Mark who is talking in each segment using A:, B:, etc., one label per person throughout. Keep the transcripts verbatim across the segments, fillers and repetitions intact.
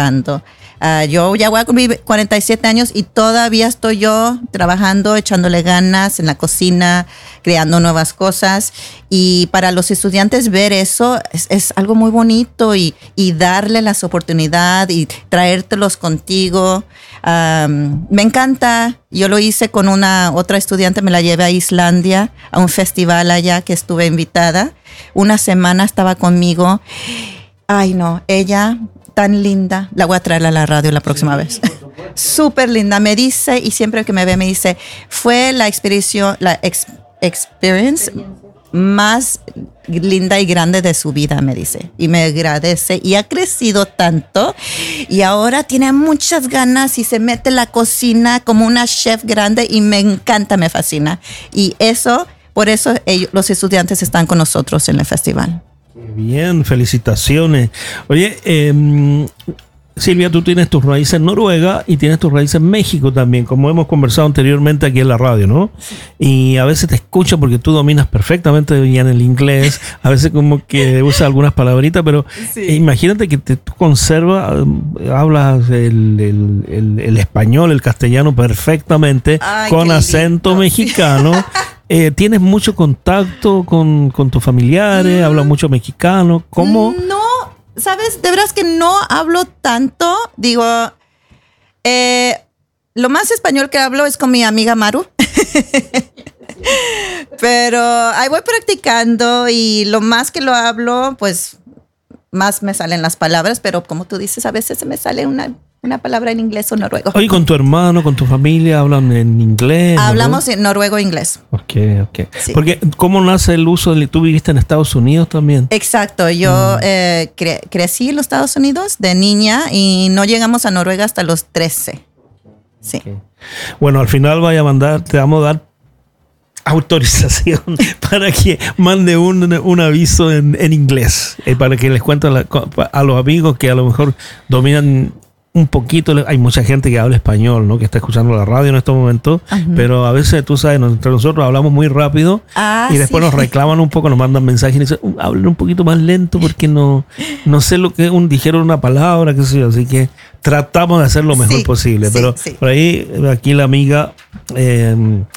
A: disfrutando. Uh, yo ya voy a cumplir cuarenta y siete años y todavía estoy yo trabajando, echándole ganas en la cocina, creando nuevas cosas. Y para los estudiantes ver eso es, es algo muy bonito y, y darle las oportunidades y traértelos contigo. Um, me encanta. Yo lo hice con una otra estudiante, me la llevé a Islandia, a un festival allá que estuve invitada. Una semana estaba conmigo. Ay, no, ella... tan linda, la voy a traer a la radio la próxima sí, vez. Súper linda, me dice, y siempre que me ve me dice, fue la experiencia, la ex, experience más linda y grande de su vida, me dice. Y me agradece, y ha crecido tanto, y ahora tiene muchas ganas y se mete en la cocina como una chef grande, y me encanta, me fascina. Y eso, por eso ellos, los estudiantes están con nosotros en el festival.
B: Bien, felicitaciones. Oye, eh, Silvia, tú tienes tus raíces en Noruega y tienes tus raíces en México también, como hemos conversado anteriormente aquí en la radio, ¿no? Sí. Y a veces te escucho porque tú dominas perfectamente bien el inglés, a veces como que usas algunas palabritas, pero sí. Imagínate que te, tú conservas, hablas el, el, el, el español, el castellano perfectamente. Ay, con acento lindo. Mexicano. Eh, ¿Tienes mucho contacto con, con tus familiares? Mm. ¿Hablas mucho mexicano? ¿Cómo?
A: No, ¿sabes? De verdad es que no hablo tanto. Digo, eh, lo más español que hablo es con mi amiga Maru. Pero ahí voy practicando y lo más que lo hablo, pues más me salen las palabras. Pero como tú dices, a veces se me sale una... una palabra en inglés o noruego.
B: Oye, ¿con tu hermano, con tu familia hablan en inglés?
A: Hablamos en noruego e inglés.
B: Ok, ok. Sí. Porque, ¿cómo nace el uso de... ¿Tú viviste en Estados Unidos también?
A: Exacto. Yo mm. eh, cre- crecí en los Estados Unidos de niña y no llegamos a Noruega hasta los trece. Sí. Okay.
B: Bueno, al final voy a mandar, te vamos a dar autorización para que mande un, un aviso en, en inglés, eh, para que les cuente a, la, a los amigos que a lo mejor dominan un poquito. Hay mucha gente que habla español, ¿no? Que está escuchando la radio en estos momentos, uh-huh. Pero a veces, tú sabes, entre nosotros hablamos muy rápido ah, y después sí. Nos reclaman un poco, nos mandan mensajes y dicen, uh, hablen un poquito más lento porque no, no sé lo que un, dijeron una palabra, qué sé yo, así que tratamos de hacer lo mejor sí, posible, sí, pero sí. Por ahí, aquí la amiga... Eh,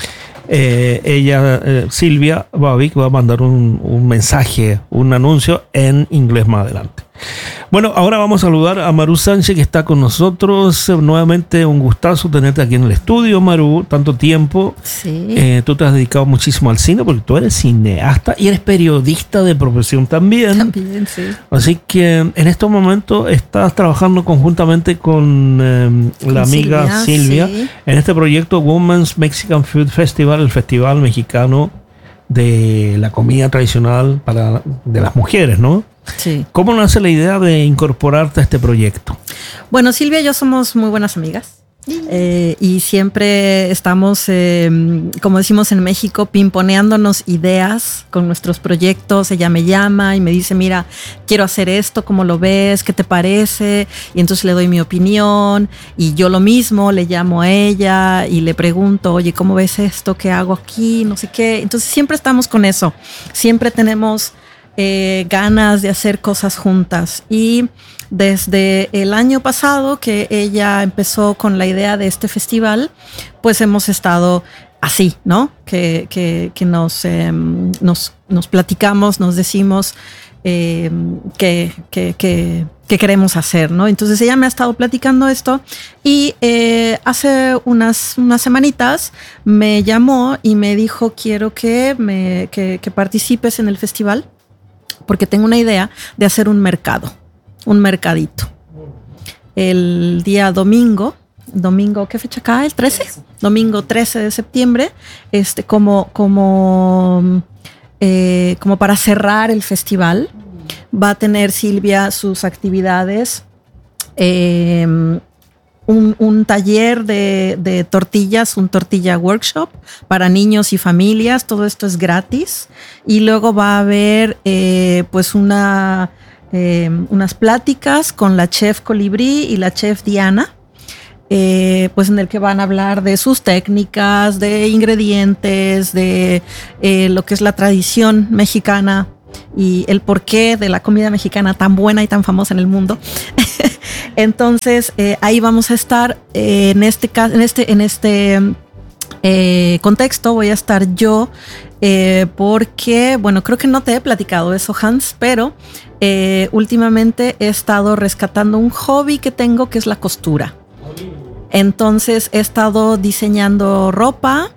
B: Eh, ella, eh, Silvia Babic, va a mandar un, un mensaje, un anuncio en inglés más adelante. Bueno, ahora vamos a saludar a Maru Sánchez, que está con nosotros. Nuevamente un gustazo tenerte aquí en el estudio, Maru, tanto tiempo.
A: Sí.
B: Eh, tú te has dedicado muchísimo al cine porque tú eres cineasta y eres periodista de profesión también.
A: También, sí.
B: Así que en estos momentos estás trabajando conjuntamente con, eh, con la amiga Silvia, Silvia sí. En este proyecto Women's Mexican Food Festival, el festival mexicano de la comida tradicional para, de las mujeres, ¿no?
A: Sí.
B: ¿Cómo nace la idea de incorporarte a este proyecto?
C: Bueno, Silvia y yo somos muy buenas amigas. Eh, y siempre estamos, eh, como decimos en México, pimponeándonos ideas con nuestros proyectos. Ella me llama y me dice, mira, quiero hacer esto, ¿cómo lo ves? ¿Qué te parece? Y entonces le doy mi opinión y yo lo mismo, le llamo a ella y le pregunto, oye, ¿cómo ves esto? ¿Qué hago aquí? No sé qué. Entonces siempre estamos con eso. Siempre tenemos eh, ganas de hacer cosas juntas. Y desde el año pasado que ella empezó con la idea de este festival, pues hemos estado así, ¿no? Que, que, que nos, eh, nos, nos platicamos, nos decimos eh, que, que, que, que queremos hacer, ¿no? Entonces ella me ha estado platicando esto y eh, hace unas, unas semanitas me llamó y me dijo, quiero que, me, que, que participes en el festival porque tengo una idea de hacer un mercado. Un mercadito. El día domingo, domingo, ¿qué fecha cae? ¿El trece? Domingo trece de septiembre, este, como, como, eh, como para cerrar el festival, va a tener Silvia sus actividades, eh, un, un taller de, de tortillas, un tortilla workshop para niños y familias, todo esto es gratis, y luego va a haber eh, pues una... Eh, unas pláticas con la chef Colibrí y la chef Diana, eh, pues en el que van a hablar de sus técnicas, de ingredientes, de eh, lo que es la tradición mexicana y el porqué de la comida mexicana tan buena y tan famosa en el mundo. Entonces, eh, ahí vamos a estar eh, en este caso, en este, en este eh, contexto voy a estar yo, eh, porque, bueno, creo que no te he platicado eso, Hans, pero eh, últimamente he estado rescatando un hobby que tengo, que es la costura. Entonces, he estado diseñando ropa.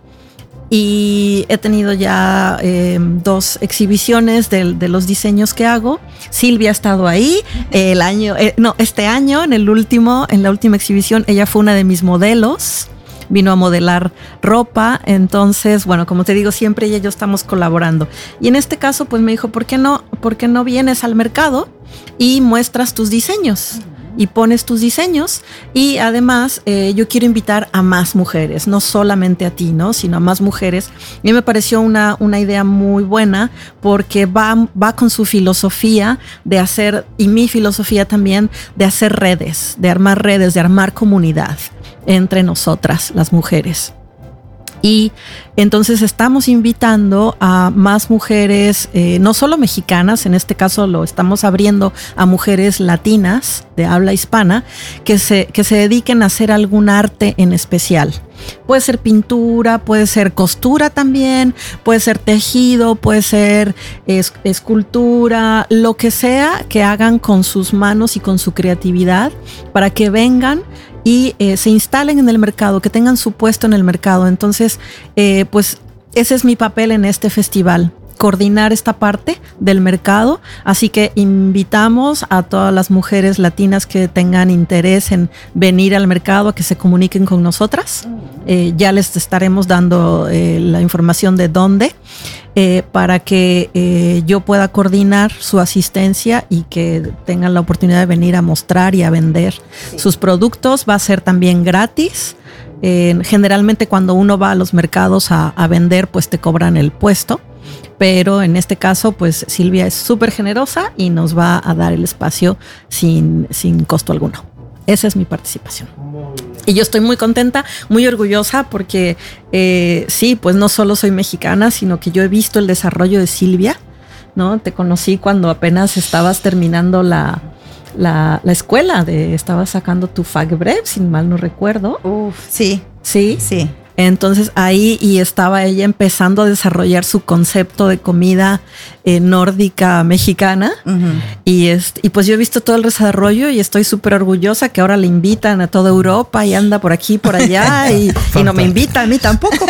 C: Y he tenido ya eh, dos exhibiciones de, de los diseños que hago. Silvia ha estado ahí el año, eh, no, este año, en el último, en la última exhibición, ella fue una de mis modelos. Vino a modelar ropa. Entonces, bueno, como te digo, siempre ella y yo estamos colaborando. Y en este caso, pues me dijo, ¿por qué no, por qué no vienes al mercado y muestras tus diseños? Y pones tus diseños, y además eh, yo quiero invitar a más mujeres, no solamente a ti, ¿no? Sino a más mujeres. Y me pareció una, una idea muy buena, porque va, va con su filosofía de hacer, y mi filosofía también, de hacer redes, de armar redes, de armar comunidad entre nosotras, las mujeres. Y entonces estamos invitando a más mujeres, eh, no solo mexicanas, en este caso lo estamos abriendo a mujeres latinas de habla hispana, que se, que se dediquen a hacer algún arte en especial. Puede ser pintura, puede ser costura también, puede ser tejido, puede ser es, escultura, lo que sea que hagan con sus manos y con su creatividad, para que vengan y eh, se instalen en el mercado, que tengan su puesto en el mercado. Entonces, eh, pues ese es mi papel en este festival, coordinar esta parte del mercado. Así que invitamos a todas las mujeres latinas que tengan interés en venir al mercado a que se comuniquen con nosotras. Eh, ya les estaremos dando eh, la información de dónde, eh, para que eh, yo pueda coordinar su asistencia y que tengan la oportunidad de venir a mostrar y a vender sí. sus productos. Va a ser también gratis. Eh, generalmente cuando uno va a los mercados a, a vender, pues te cobran el puesto. Pero en este caso, pues Silvia es súper generosa y nos va a dar el espacio sin, sin costo alguno. Esa es mi participación. Y yo estoy muy contenta, muy orgullosa, porque eh, sí, pues no solo soy mexicana, sino que yo he visto el desarrollo de Silvia, ¿no? Te conocí cuando apenas estabas terminando la, la, la escuela, de, estabas sacando tu FACBREV, si mal no recuerdo.
A: Uf, sí.
C: Sí.
A: Sí.
C: Entonces ahí y estaba ella empezando a desarrollar su concepto de comida eh, nórdica mexicana. Uh-huh. y, este, y pues yo he visto todo el desarrollo y estoy súper orgullosa que ahora le invitan a toda Europa y anda por aquí, por allá y, y no me invita a mí tampoco.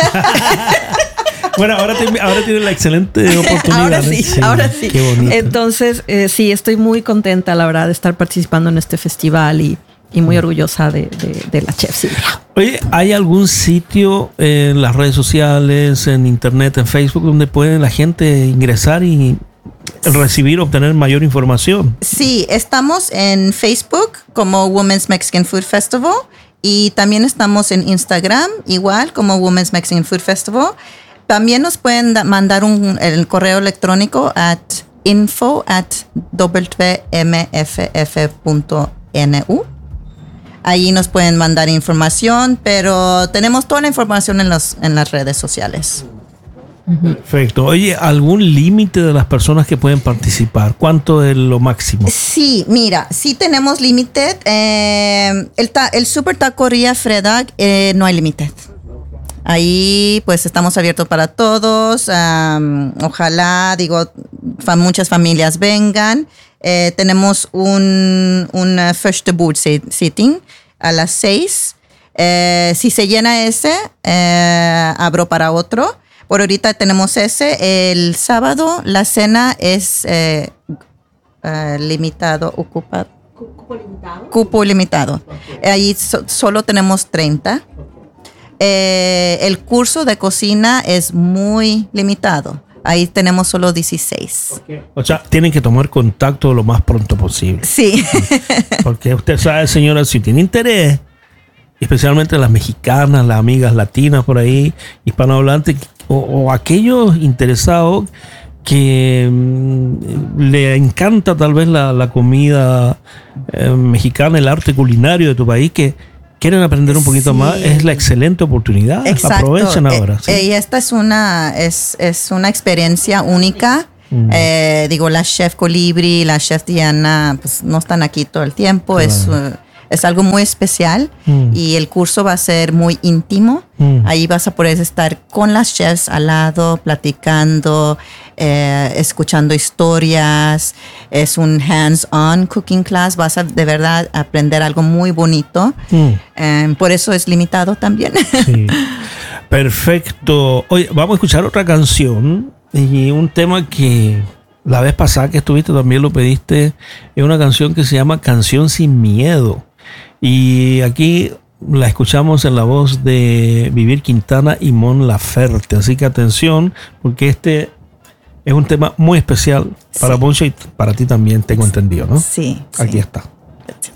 B: Bueno, ahora, te, ahora tiene la excelente oportunidad.
C: Ahora sí,
B: sí,
C: ahora sí.
B: Qué bonito.
C: Entonces, eh, sí, estoy muy contenta, la verdad, de estar participando en este festival y Y muy orgullosa de, de, de la chef Silvia.
B: Oye, ¿hay algún sitio en las redes sociales, en internet, en Facebook, donde puede la gente ingresar y recibir, obtener mayor información?
A: Sí, estamos en Facebook como Women's Mexican Food Festival, y también estamos en Instagram igual como Women's Mexican Food Festival. También nos pueden da- mandar un el correo electrónico at info at w m f f punto n u. Ahí nos pueden mandar información, pero tenemos toda la información en, los, en las redes sociales.
B: Perfecto. Oye, ¿algún límite de las personas que pueden participar? ¿Cuánto es lo máximo?
A: Sí, mira, sí tenemos límite. Eh, el, ta- el Super Taquería Fredag eh, no hay límite. Ahí pues estamos abiertos para todos. Um, ojalá, digo, fa- muchas familias vengan. Eh, tenemos un, un uh, first board sitting a las seis. Eh, si se llena ese, eh, abro para otro. Por ahorita tenemos ese. El sábado la cena es eh, uh, limitado, ocupado. Cupo limitado. Cupo limitado. Okay. Ahí so, solo tenemos treinta. Eh, el curso de cocina es muy limitado. Ahí tenemos solo dieciséis.
B: Okay. O sea, tienen que tomar contacto lo más pronto posible.
A: Sí.
B: Porque usted sabe, señora, si tiene interés, especialmente las mexicanas, las amigas latinas por ahí, hispanohablantes, o, o aquellos interesados que mmm, le encanta tal vez la, la comida eh, mexicana, el arte culinario de tu país, que quieren aprender un poquito sí. más, es la excelente oportunidad.
A: Exacto.
B: Aprovechen ahora.
A: ¿Sí? Y esta es una, es, es una experiencia única. Mm. Eh, digo, la chef Colibri, la chef Diana, pues no están aquí todo el tiempo. Claro. Es, uh, es algo muy especial mm. y el curso va a ser muy íntimo. Mm. Ahí vas a poder estar con las chefs al lado, platicando, eh, escuchando historias. Es un hands-on cooking class. Vas a de verdad aprender algo muy bonito. Mm. Eh, por eso es limitado también.
B: Sí. Perfecto. Oye, vamos a escuchar otra canción y un tema que la vez pasada que estuviste también lo pediste. Es una canción que se llama Canción Sin Miedo. Y aquí la escuchamos en la voz de Vivir Quintana y Mon Laferte. Así que atención, porque este es un tema muy especial para sí. Poncho y para ti también, tengo entendido, ¿no?
A: Sí.
B: Aquí
A: sí.
B: está.